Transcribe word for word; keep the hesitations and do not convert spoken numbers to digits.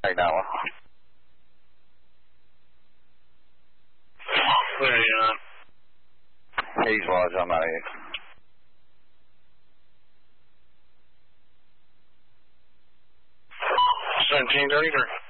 now. Where are you at? Hayes Lodge on ninety-eight. seventeen thirty-three.